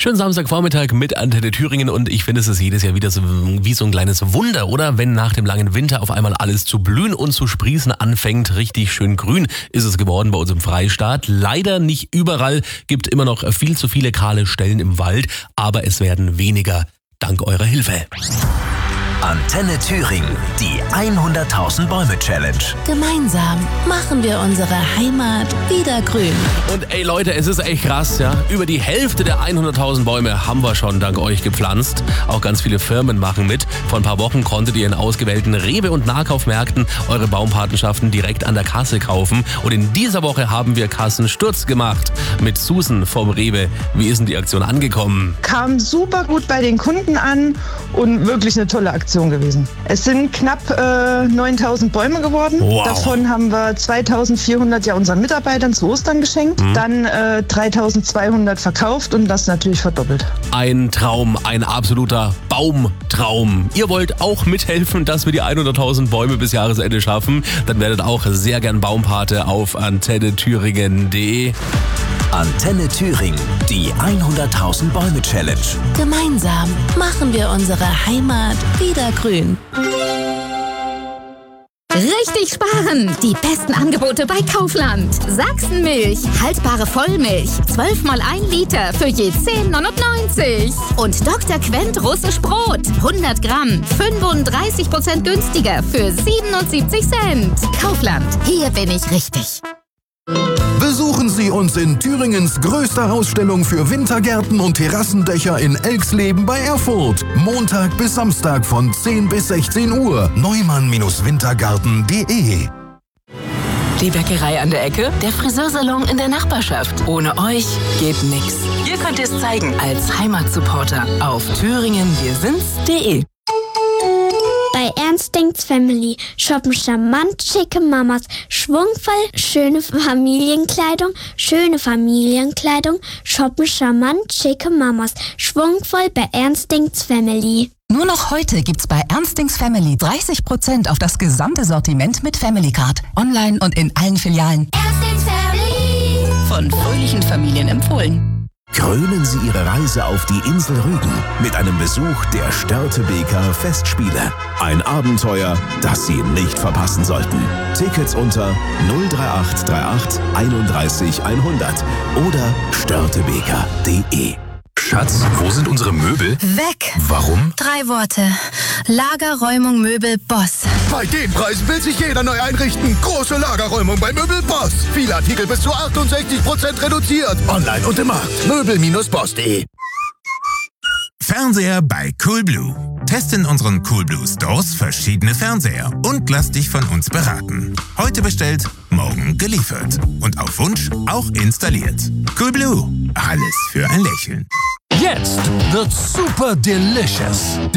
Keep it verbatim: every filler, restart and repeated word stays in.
Schönen Samstagvormittag mit Antenne Thüringen und ich finde, es ist jedes Jahr wieder so wie so ein kleines Wunder, oder? Wenn nach dem langen Winter auf einmal alles zu blühen und zu sprießen anfängt, richtig schön grün ist es geworden bei uns im Freistaat. Leider nicht überall, gibt immer noch viel zu viele kahle Stellen im Wald, aber es werden weniger, dank eurer Hilfe. Antenne Thüringen, die hunderttausend Bäume Challenge. Gemeinsam machen wir unsere Heimat wieder grün. Und ey Leute, es ist echt krass, ja. Über die Hälfte der hunderttausend Bäume haben wir schon dank euch gepflanzt. Auch ganz viele Firmen machen mit. Vor ein paar Wochen konntet ihr in ausgewählten Rewe- und Nahkaufmärkten eure Baumpatenschaften direkt an der Kasse kaufen. Und in dieser Woche haben wir Kassensturz gemacht mit Susan vom Rewe. Wie ist denn die Aktion angekommen? Kam super gut bei den Kunden an und wirklich eine tolle Aktion gewesen. Es sind knapp äh, neuntausend Bäume geworden. Wow. Davon haben wir zweitausendvierhundert ja unseren Mitarbeitern zu Ostern geschenkt. Mhm. Dann äh, dreitausendzweihundert verkauft und das natürlich verdoppelt. Ein Traum, ein absoluter Baumtraum. Ihr wollt auch mithelfen, dass wir die hunderttausend Bäume bis Jahresende schaffen? Dann werdet auch sehr gern Baumpate auf antenne thüringen punkt de. Antenne Thüringen, die hunderttausend Bäume Challenge. Gemeinsam machen wir unsere Heimat wieder grün. Richtig sparen! Die besten Angebote bei Kaufland. Sachsenmilch, haltbare Vollmilch, zwölf mal ein Liter für je zehn neunundneunzig. Und Doktor Quent russisch Brot, hundert Gramm, fünfunddreißig Prozent günstiger für siebenundsiebzig Cent. Kaufland, hier bin ich richtig. Besuchen Sie uns in Thüringens größter Ausstellung für Wintergärten und Terrassendächer in Elxleben bei Erfurt. Montag bis Samstag von zehn bis sechzehn Uhr. neumann Wintergarten punkt de. Die Bäckerei an der Ecke, der Friseursalon in der Nachbarschaft. Ohne euch geht nix. Ihr könnt es zeigen als Heimatsupporter auf thüringen wir sind's punkt de. Bei Ernstings Family shoppen charmant schicke Mamas, schwungvoll schöne Familienkleidung, schöne Familienkleidung, shoppen charmant schicke Mamas, schwungvoll bei Ernstings Family. Nur noch heute gibt's bei Ernstings Family dreißig Prozent auf das gesamte Sortiment mit Family Card. Online und in allen Filialen. Ernstings Family. Von fröhlichen Familien empfohlen. Krönen Sie Ihre Reise auf die Insel Rügen mit einem Besuch der Störtebeker Festspiele. Ein Abenteuer, das Sie nicht verpassen sollten. Tickets unter null drei acht drei acht einunddreißig hundert oder störtebeker punkt de. Schatz, wo sind unsere Möbel? Weg. Warum? Drei Worte. Lagerräumung Möbel Boss. Bei den Preisen will sich jeder neu einrichten. Große Lagerräumung bei Möbel Boss. Viele Artikel bis zu achtundsechzig Prozent reduziert. Online und im Markt. möbel Bindestrich boss punkt de. Fernseher bei Coolblue. Teste in unseren Coolblue Stores verschiedene Fernseher und lass dich von uns beraten. Heute bestellt, morgen geliefert. Und auf Wunsch auch installiert. Coolblue. Alles für ein Lächeln. Jetzt wird's super delicious.